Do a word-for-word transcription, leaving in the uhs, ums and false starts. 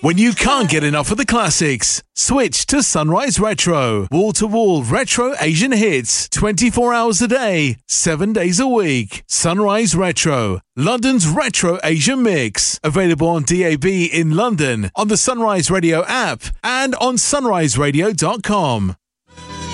When you can't get enough of the classics, switch to Sunrise Retro. Wall-to-wall retro Asian hits, twenty-four hours a day, seven days a week. Sunrise Retro, London's retro Asian mix. Available on D A B in London, on the Sunrise Radio app, and on sunrise radio dot com.